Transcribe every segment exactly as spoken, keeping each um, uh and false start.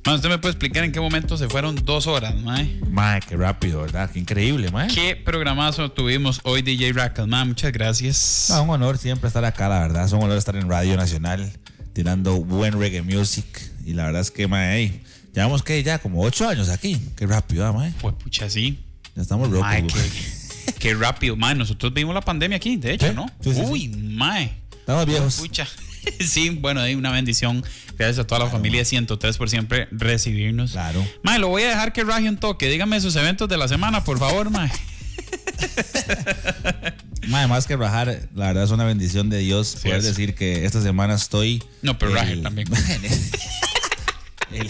Man, ¿usted me puede explicar en qué momento se fueron dos horas, mae? Mae, qué rápido, ¿verdad? Qué increíble, mae. Qué programazo tuvimos hoy, D J Rackles, man. Muchas gracias. Ah, un honor siempre estar acá, la verdad. Es un honor estar en Radio Nacional tirando buen reggae music. Y la verdad es que, mae, hey, llevamos que ya como ocho años aquí. Qué rápido, mae. Pues pucha, sí. Ya estamos locos. Mae, qué, qué rápido. Mae, nosotros vimos la pandemia aquí, de hecho, ¿Sí? ¿no? Sí, sí, Uy, sí. mae. Estamos viejos. Pucha. Sí, bueno, hay una bendición. Gracias a toda la Claro. familia ciento tres por siempre recibirnos. Claro. Mae, lo voy a dejar que raje un toque. Dígame sus eventos de la semana, por favor, mae. Mae, más que rajar, la verdad es una bendición de Dios Sí, poder es. decir que esta semana estoy. No, pero el- raje también. el,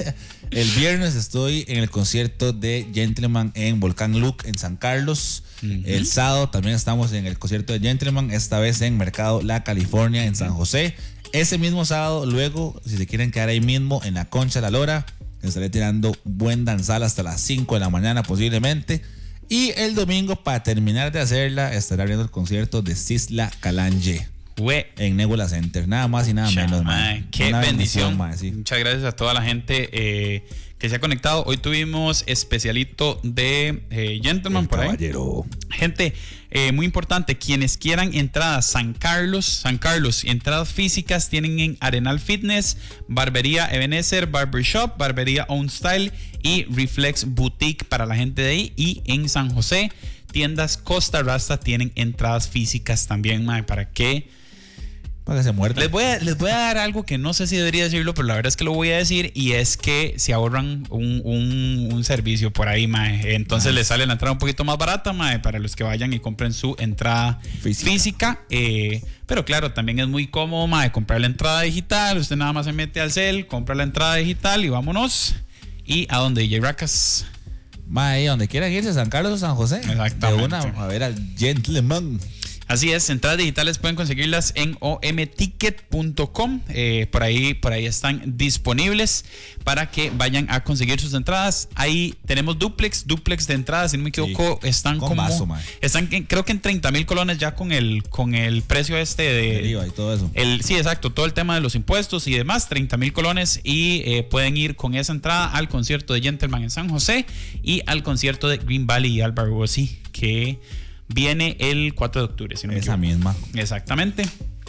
el viernes estoy en el concierto de Gentleman en Volcán Luke en San Carlos. Ujú. El sábado también estamos en el concierto de Gentleman, esta vez en Mercado La California en San José. Ese mismo sábado, luego, si se quieren quedar ahí mismo en la Concha de la Lora, estaré tirando buen danzal hasta las cinco de la mañana posiblemente. Y el domingo, para terminar de hacerla, estaré abriendo el concierto de Sisla Calanje Güey. en Nebula Center. Nada más y nada Cha, menos, mae, man. qué Una bendición. mae, sí. Muchas gracias a toda la gente eh, que se ha conectado. Hoy tuvimos especialito de eh, Gentleman El por ahí. caballero. Gente, eh, muy importante, quienes quieran entradas San Carlos, San Carlos, entradas físicas tienen en Arenal Fitness, Barbería Ebenezer, Barbershop, Barbería Own Style y Reflex Boutique para la gente de ahí. Y en San José, tiendas Costa Rasta tienen entradas físicas también, mae, para que Para que se muerda. les voy, a, les voy a dar algo que no sé si debería decirlo, pero la verdad es que lo voy a decir, y es que se ahorran un, un, un servicio por ahí, mae. Entonces Nice. les sale la entrada un poquito más barata, mae, para los que vayan y compren su entrada Física. física. eh, pero claro, también es muy cómodo, mae, comprar la entrada digital. Usted nada más se mete al cel, compra la entrada digital y vámonos. Y a donde D J Rackles. Mae, donde quieran irse, San Carlos o San José. Exactamente. De una, a ver al Gentleman. Así es, entradas digitales pueden conseguirlas en o m ticket punto com. Eh, por ahí, por ahí están disponibles para que vayan a conseguir sus entradas. Ahí tenemos duplex, duplex de entradas, si no me equivoco, Sí, están con como vaso, mae. están en- creo que en treinta mil colones ya con el con el precio este de El IVA y todo eso. el, sí, exacto, todo el tema de los impuestos y demás, treinta mil colones, y eh, pueden ir con esa entrada al concierto de Gentleman en San José y al concierto de Green Valley y Álvaro Rossi, que viene el cuatro de octubre, si no me Esa equivoco. misma. Exactamente.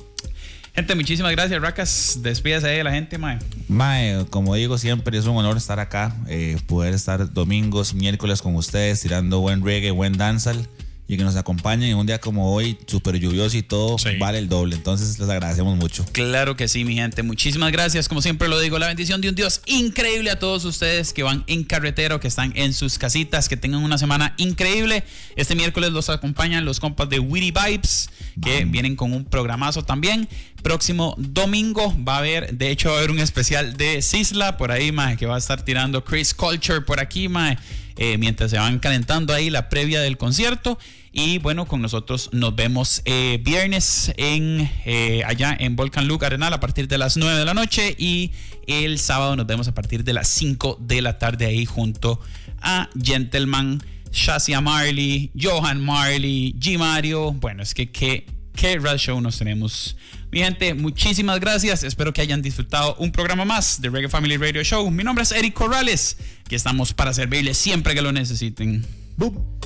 Gente, muchísimas gracias, Racas. Despídase ahí de la gente, mae. Mae, como digo siempre, es un honor estar acá, eh, poder estar domingos, miércoles con ustedes, tirando buen reggae, buen dancehall, y que nos acompañen en un día como hoy, súper lluvioso y todo, Sí. vale el doble. Entonces les agradecemos mucho. Claro que sí, mi gente. Muchísimas gracias. Como siempre lo digo, la bendición de un Dios increíble a todos ustedes que van en carretera o que están en sus casitas. Que tengan una semana increíble. Este miércoles los acompañan los compas de Witty Vibes, que Vamos. vienen con un programazo también. Próximo domingo va a haber, de hecho va a haber un especial de Sisla por ahí, mae, que va a estar tirando Chris Culture por aquí, mae, eh, mientras se van calentando ahí la previa del concierto. Y bueno, con nosotros nos vemos eh, viernes en eh, allá en Volcán Luke Arenal a partir de las nueve de la noche, y el sábado nos vemos a partir de las cinco de la tarde ahí junto a Gentleman, Shazia Marley, Johan Marley, G Mario. Bueno, es que qué, qué rad show nos tenemos. Mi gente, muchísimas gracias. Espero que hayan disfrutado un programa más de Reggae Family Radio Show. Mi nombre es Eric Corrales. Aquí estamos para servirles siempre que lo necesiten. Boom.